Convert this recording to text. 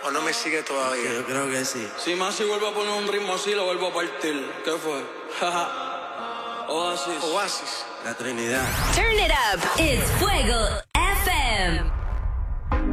¿O no me sigue todavía? Yo creo que sí. Si Masi vuelve a poner un ritmo así, lo vuelvo a partir. ¿Qué fue? Oasis. Oasis. La Trinidad. Turn it up. It's Fuego FM.